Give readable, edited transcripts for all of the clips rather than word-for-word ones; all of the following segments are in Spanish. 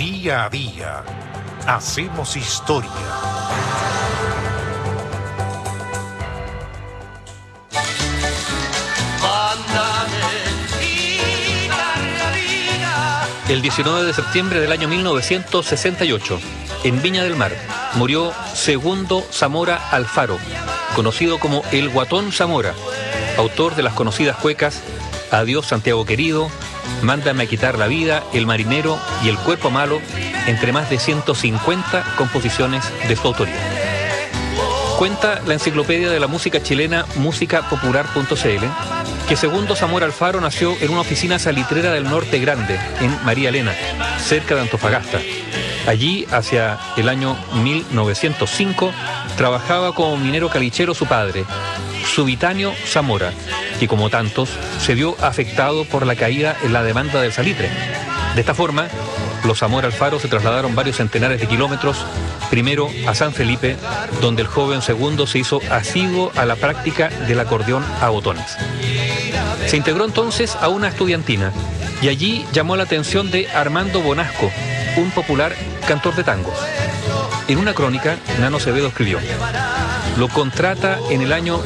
Día a día hacemos historia. El 19 de septiembre del año 1968, en Viña del Mar, murió Segundo Zamora Alfaro, conocido como el Guatón Zamora, autor de las conocidas cuecas Adiós Santiago querido, Mándame a quitar la vida, El marinero y El cuerpo malo, entre más de 150 composiciones de su autoría. Cuenta la enciclopedia de la música chilena musicapopular.cl que Segundo Zamora Alfaro nació en una oficina salitrera del Norte Grande, en María Elena, cerca de Antofagasta. Allí, hacia el año 1905, trabajaba como minero calichero su padre, Subitánio Zamora, que como tantos se vio afectado por la caída en la demanda del salitre. De esta forma, los Zamora Alfaro se trasladaron varios centenares de kilómetros, primero a San Felipe, donde el joven Segundo se hizo asiduo a la práctica del acordeón a botones. Se integró entonces a una estudiantina y allí llamó la atención de Armando Bonasco, un popular cantor de tangos. En una crónica, Nano Acevedo escribió: lo contrata en el año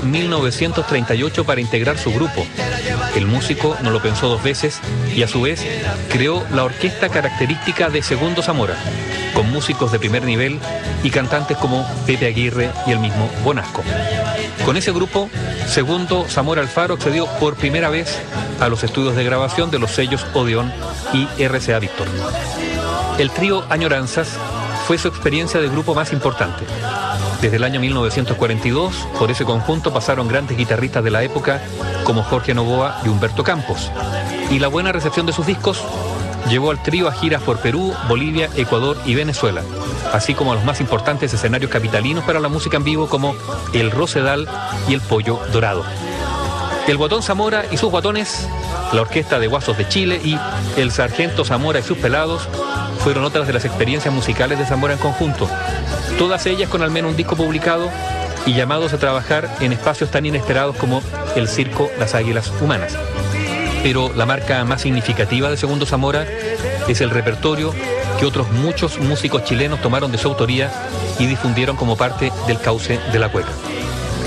1938 para integrar su grupo. El músico no lo pensó dos veces y a su vez creó la orquesta característica de Segundo Zamora, con músicos de primer nivel y cantantes como Pepe Aguirre y el mismo Bonasco. Con ese grupo, Segundo Zamora Alfaro accedió por primera vez a los estudios de grabación de los sellos Odeón y RCA Víctor. El trío Añoranzas fue su experiencia de grupo más importante. Desde el año 1942, por ese conjunto pasaron grandes guitarristas de la época como Jorge Novoa y Humberto Campos. Y la buena recepción de sus discos llevó al trío a giras por Perú, Bolivia, Ecuador y Venezuela, así como a los más importantes escenarios capitalinos para la música en vivo como el Rosedal y el Pollo Dorado. El Guatón Zamora y sus guatones, la Orquesta de Guasos de Chile y el Sargento Zamora y sus pelados fueron otras de las experiencias musicales de Zamora en conjunto, todas ellas con al menos un disco publicado y llamados a trabajar en espacios tan inesperados como el circo Las Águilas Humanas. Pero la marca más significativa de Segundo Zamora es el repertorio que otros muchos músicos chilenos tomaron de su autoría y difundieron como parte del cauce de la cueca.